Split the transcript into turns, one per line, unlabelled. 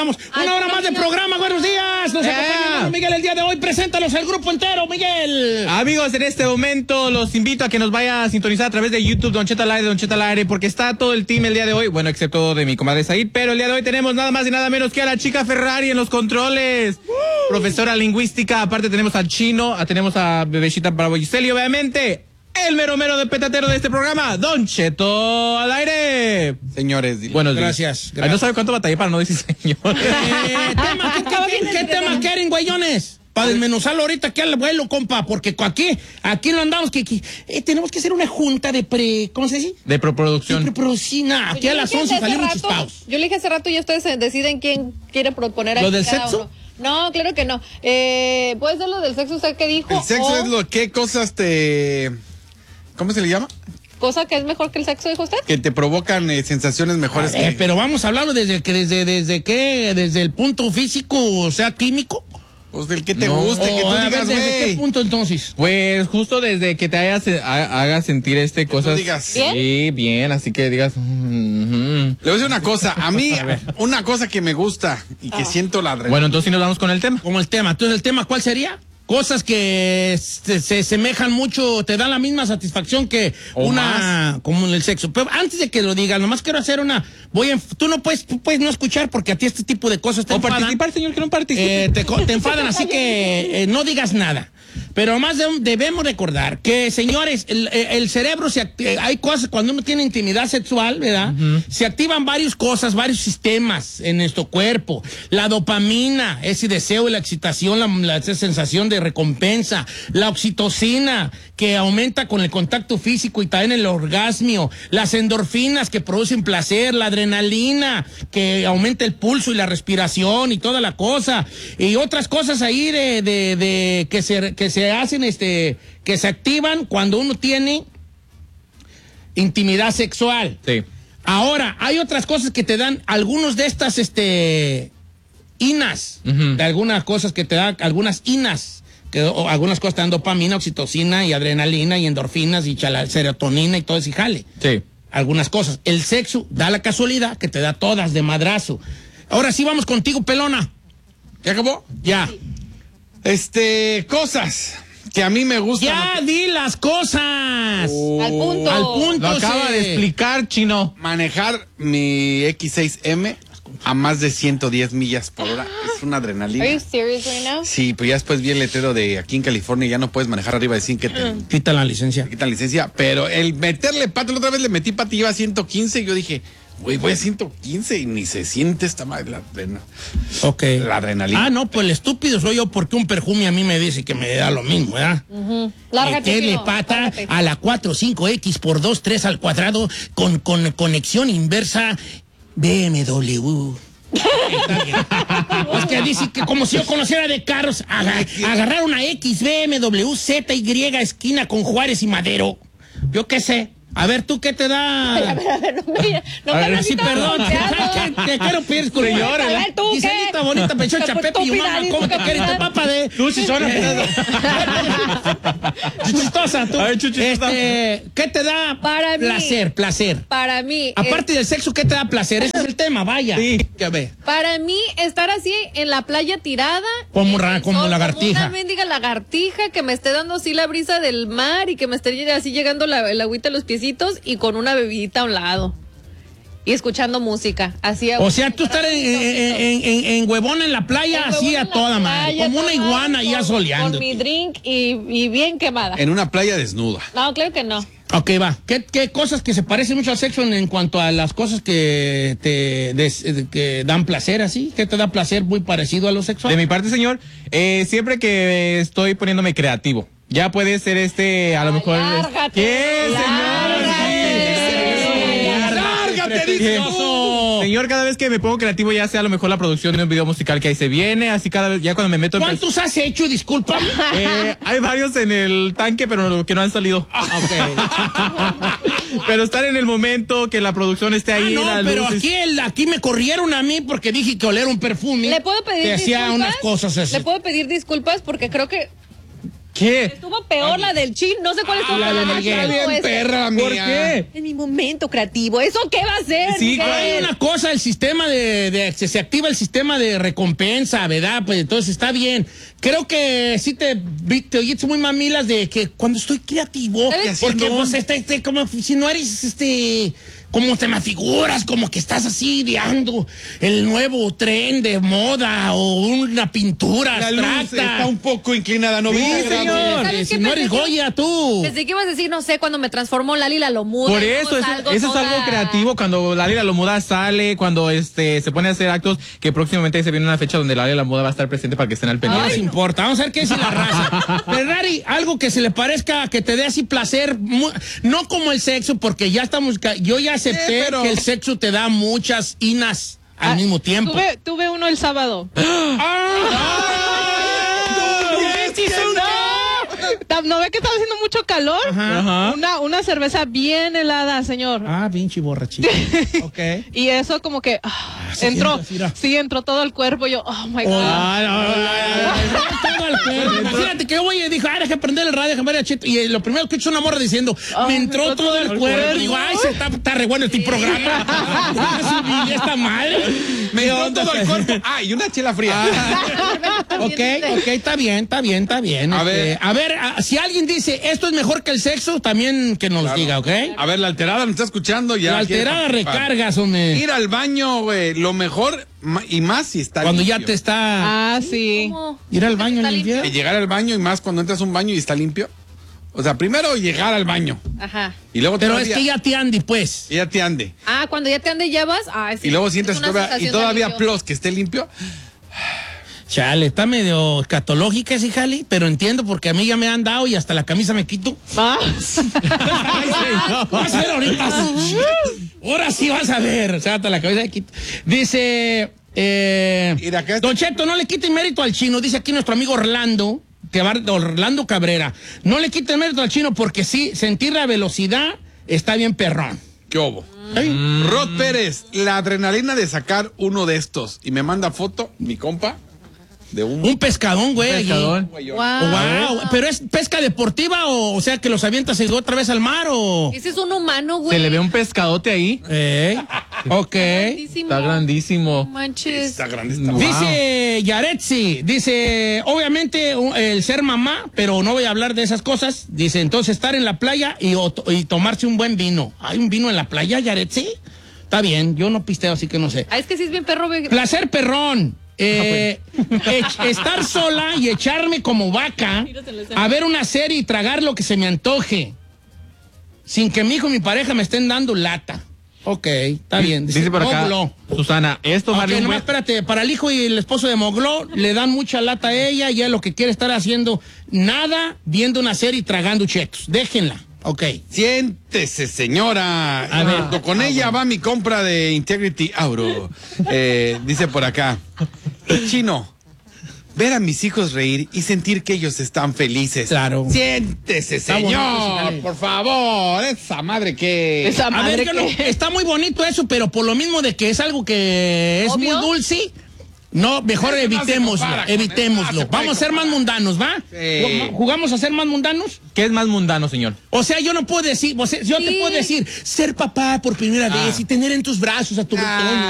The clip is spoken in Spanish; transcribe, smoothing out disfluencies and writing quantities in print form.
vamos. Una hora más de programa, buenos días. Nos acompaña Miguel el día de hoy. Preséntalos al grupo entero, Miguel.
Amigos, en este momento los invito a que nos vaya a sintonizar a través de YouTube, Don Cheto al aire, Don Cheto al aire, porque está todo el team el día de hoy. Bueno, excepto de mi comadre Said, pero el día de hoy tenemos nada más y nada menos que a la chica Ferrari en los controles. Profesora lingüística, aparte tenemos al Chino, tenemos a Bebecita Bravo Giselle y obviamente el mero de petatero de este programa, Don Cheto al aire.
Señores,
buenos días.
Gracias.
Ay, no sabe cuánto batallé para no decir señor.
¿Qué tema quieren, güeyones? Para desmenuzarlo ahorita aquí al vuelo, compa, porque aquí no andamos, tenemos que hacer una junta de ¿cómo se dice?
De preproducción.
De preproducción. Aquí a las 11 salimos chispados.
Yo le dije hace rato y ustedes deciden quién quiere proponer aquí.
¿Lo del
cada
sexo?
uno. No, claro que no. ¿Puede ser lo del sexo usted que dijo?
el sexo es lo que cosas ¿cómo se le llama?
¿Cosa que es mejor que el sexo, dijo usted?
Que te provocan sensaciones mejores.
Pero vamos a hablarlo desde el punto físico, o sea, químico.
Pues del que te guste, que tú digas,
¿desde qué
güey.
punto entonces?
Pues justo desde que te haga sentir cosas.
tú digas,
sí, bien, así que digas.
Le voy a decir una cosa, a mí, una cosa que me gusta y que siento la adrenalina.
Bueno, entonces sí nos vamos con el tema.
Como el tema. Entonces, ¿el tema cuál sería? Cosas que se semejan mucho, te dan la misma satisfacción que como en el sexo. Pero antes de que lo digas, nomás quiero hacer tú puedes no escuchar porque a ti este tipo de cosas te enfadan.
Participar, señor, que no participe.
Te enfadan, así que no digas nada. Pero además debemos recordar que, señores, el cerebro hay cosas, cuando uno tiene intimidad sexual, ¿verdad? Se activan varias cosas, varios sistemas en nuestro cuerpo. La dopamina, ese deseo y la excitación, esa sensación de recompensa. La oxitocina, que aumenta con el contacto físico y también el orgasmio. Las endorfinas, que producen placer. La adrenalina, que aumenta el pulso y la respiración y toda la cosa. Y otras cosas ahí que se hacen, que se activan cuando uno tiene intimidad sexual.
Sí.
Ahora, hay otras cosas que te dan, algunos de estas, inas, de algunas cosas que te dan, algunas inas, algunas cosas te dan dopamina, oxitocina y adrenalina y endorfinas y serotonina y todo ese jale.
Sí.
Algunas cosas. El sexo da la casualidad que te da todas de madrazo. Ahora sí vamos contigo, pelona.
¿Ya acabó?
Ya.
Cosas que a mí me gustan.
¡Ya di las cosas!
Al punto.
Al punto.
Lo acaba de explicar, Chino.
Manejar mi X6M a más de 110 millas por hora es una adrenalina.
Are you serious right now?
Sí, pero ya después vi el letrero de aquí en California, ya no puedes manejar arriba de 100 que te
Quitan la licencia.
quitan licencia, pero el meterle pata, la otra vez le metí pata y iba a 115 y yo dije, güey, voy a 115 y ni se siente esta madre la adrenalina.
Ah, no, pues el estúpido soy yo porque un perfume a mí me dice que me da lo mismo, ¿verdad?
Lárgate,
Meterle
Chino,
pata
lárgate.
a la 4-5X por 2-3 al cuadrado con conexión inversa BMW. Es que dice que como si yo conociera de carros, agarrar una X, BMW, Z, Y, esquina con Juárez y Madero. Yo qué sé. A ver, ¿tú qué te da?
A ver, no me lo
Sí,
estás
perdón.
bloqueando.
Te quiero pedir disculpas.
Señora, a ver, ¿tú qué?
Giselita bonita, pechocha, Pepe y mamá. ¿Cómo te quieres? Tu papá de...
Tú, chichona.
Chistosa, tú.
A ver, chuchita.
¿Qué te da
Para mí.
placer?
Para mí.
Aparte del sexo, ¿qué te da placer? Ese es el tema, vaya.
Sí.
Ya ve.
Para mí, estar así en la playa tirada.
Como
en el
como
sol,
lagartija.
Como una mendiga lagartija que me esté dando así la brisa del mar y que me esté así llegando el agüita a los piecitos y con una bebidita a un lado. Y escuchando música. Así.
O sea, tú estar en huevón en la playa, así a toda madre. Como una iguana ya soleando.
Con mi drink y bien quemada.
En una playa desnuda.
No, claro que no.
Ok, va. ¿Qué cosas que se parecen mucho al sexo en cuanto a las cosas que que dan placer así? ¿Qué te da placer muy parecido a lo sexual?
De mi parte, señor, siempre que estoy poniéndome creativo. Ya puede ser a lo mejor.
Lárgate,
¿Qué, señor?
¡Lárgate, vicioso!
Señor, cada vez que me pongo creativo, ya sea a lo mejor la producción de un video musical que ahí se viene, así cada vez, ya cuando me meto en...
¿Cuántos has hecho, disculpa?
Hay varios en el tanque, pero que no han salido. Pero estar en el momento que la producción esté ahí.
No, pero aquí me corrieron a mí porque dije que oler un perfume.
¿Le puedo pedir
que hacía
disculpas?
unas cosas así.
¿Le puedo pedir disculpas? Porque creo que
¿Qué?
Estuvo peor la del chin, no sé cuál estuvo
la de
peor.
Miguel.
Está bien perra la mía.
¿Por qué?
En mi momento creativo, ¿eso qué va a ser?
Sí,
Miguel?
Hay una cosa, el sistema se activa el sistema de recompensa, ¿verdad? Pues entonces está bien. Creo que sí te oíste muy mamilas de que cuando estoy creativo, porque pues como si no eres como te me figuras, como que estás así ideando el nuevo tren de moda o una pintura
La luz
abstracta.
está un poco inclinada, ¿no?
Sí,
¿Viste?
señor.
¿Sabes
Si
qué?
no eres
Pensé que-
Goya, tú.
Pensé que ibas a decir, no sé, cuando me transformó Lali la Lomuda.
Por
y
eso,
luego
eso
salgo
es algo
toda-
creativo cuando Lali la Lomuda sale, cuando se pone a hacer actos, que próximamente se viene una fecha donde Lali la Lomuda va a estar presente para que estén al
No
pendiente.
les importa, vamos a ver qué dice la raza. Ferrari, algo que se le parezca, que te dé así placer, no como el sexo, porque ya estamos, yo ya acepté
pero-
que el sexo te da muchas inas al mismo tiempo.
Tuve uno el sábado. ¿No ve que estaba haciendo mucho calor?
Ajá.
Una cerveza bien helada, señor.
Ah, pinche borrachito. Ok.
Y eso como que
se
entró.
siente así, mira.
Sí, entró todo el cuerpo. Yo, oh my God.
Todo el cuerpo. Imagínate que yo voy y dijo, deja prender el radio, déjame ver a Cheto. Y lo primero que escucho una morra diciendo, me entró todo el cuerpo. Digo, ay, está re bueno este programa. Ya está mal.
Me entró todo el cuerpo. Ah, y una chela fría.
Ok, está bien.
A ver.
A ver, si alguien dice esto es mejor que el sexo, también que nos diga, ¿ok?
A ver, la alterada nos está escuchando ya.
La alterada
quiere participar.
recargas, hombre.
Ir al baño, güey, lo mejor y más si está
Cuando ya
limpio.
te está...
Ah, sí.
¿Cómo?
Ir al baño
¿Está
en
limpio?
invierno.
Llegar al baño y más cuando entras a un baño y está limpio. O sea, primero llegar al baño
Ajá.
y luego
Pero
todavía,
es que ya te andi, pues.
y ya te ande.
Ah, cuando ya te ande ya vas. Ah, sí.
Y luego sientas
Es una sensación de
todavía
alivio.
plus que esté limpio.
Chale, está medio escatológica ese jali, pero entiendo porque a mí ya me han dado y hasta la camisa me quito. Vas a ver ahorita. Ahora sí vas a ver. O sea, hasta la cabeza me quito. Dice,
Mira, acá está-
Don Cheto, no le quiten mérito al chino. Dice aquí nuestro amigo Orlando Cabrera. No le quiten mérito al chino porque sí, sentir la velocidad está bien perrón.
¿Qué hubo?
¿Está bien?
Rod Pérez, la adrenalina de sacar uno de estos. Y me manda foto, mi compa, de
Un pescadón, güey. allí.
Pescadón.
güeyón.
Wow. ¿Pero es pesca deportiva o sea que los avientas y otra vez al mar o...?
Ese es un humano, güey.
Se le ve un pescadote ahí.
Ok.
Grandísimo.
Está grandísimo.
No manches.
Está grande esta.
Wow.
Dice Yaretsi, dice, obviamente el ser mamá, pero no voy a hablar de esas cosas. Dice, entonces estar en la playa y tomarse un buen vino. ¿Hay un vino en la playa, Yaretsi? Está bien, yo no pisteo, así que no sé.
Ah, es que sí es bien perro, güey.
Placer perrón. Estar sola y echarme como vaca a ver una serie y tragar lo que se me antoje sin que mi hijo y mi pareja me estén dando lata. Ok, está bien.
Dice por acá,
Mogló.
Susana, esto
Ok,
vale un
nomás
buen...
espérate, para el hijo y el esposo de Mogló le dan mucha lata a ella y ella lo que quiere estar haciendo nada, viendo una serie y tragando chetos. Déjenla. Ok.
Siéntese, señora.
A ver.
Junto con ella va mi compra de Integrity Auro. Dice por acá. Chino, ver a mis hijos reír y sentir que ellos están felices.
Claro.
Siéntese,
Está bonito,
señor.
sí.
Por favor. Esa madre que...
Esa
A
madre
ver,
que...
está muy bonito eso, pero por lo mismo de que es algo que es
¿Obvio?
muy dulce, no, mejor
Eso no se
evitémoslo,
compara con eso, no
evitémoslo.
se puede
Vamos a ser más
comparar.
mundanos, ¿va?
Sí.
¿Jugamos a ser más mundanos?
¿Qué es más mundano, señor?
O sea, yo no puedo decir, yo te
Sí.
puedo decir, ser papá por primera vez y tener en tus brazos a tu retoño.